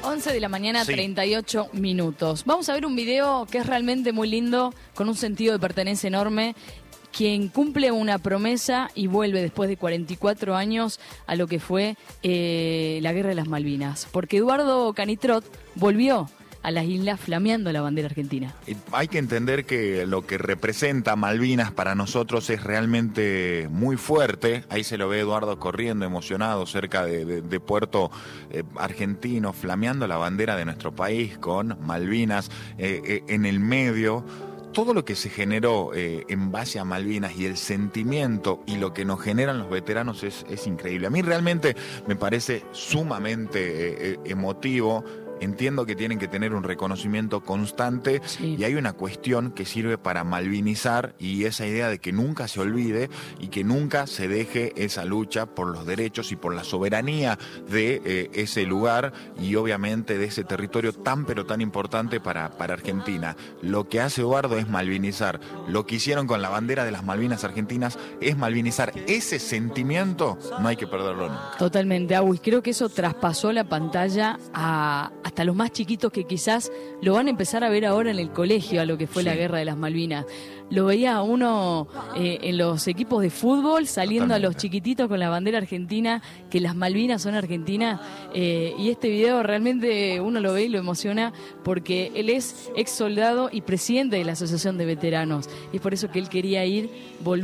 11 de la mañana, Sí. 38 minutos. Vamos a ver un video que es realmente muy lindo, con un sentido de pertenencia enorme. Quien cumple una promesa y vuelve después de 44 años a lo que fue la Guerra de las Malvinas. Porque Eduardo Canitrot volvió a las islas flameando la bandera argentina. Hay que entender que lo que representa Malvinas para nosotros es realmente muy fuerte. Ahí se lo ve Eduardo corriendo emocionado cerca de Puerto Argentino, flameando la bandera de nuestro país con Malvinas en el medio. Todo lo que se generó en base a Malvinas y el sentimiento y lo que nos generan los veteranos es increíble. A mí realmente me parece sumamente emotivo. Entiendo que tienen que tener un reconocimiento constante, sí. Y hay una cuestión que sirve para malvinizar, y esa idea de que nunca se olvide y que nunca se deje esa lucha por los derechos y por la soberanía de ese lugar y obviamente de ese territorio tan pero tan importante para Argentina. Lo que hace Eduardo es malvinizar. Lo que hicieron con la bandera de las Malvinas argentinas es malvinizar. Ese sentimiento no hay que perderlo nunca. Totalmente, Agus. Creo que eso traspasó la pantalla hasta los más chiquitos que quizás lo van a empezar a ver ahora en el colegio, a lo que fue la Guerra de las Malvinas. Lo veía uno en los equipos de fútbol, saliendo a los chiquititos con la bandera argentina, que las Malvinas son argentinas, y este video realmente uno lo ve y lo emociona, porque él es ex soldado y presidente de la Asociación de Veteranos, y es por eso que él quería ir, volver.